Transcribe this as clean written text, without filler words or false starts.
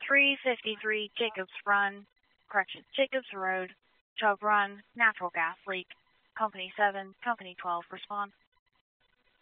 353 Jacobs Road, Tub Run, natural gas leak. Company 7, Company 12, respond.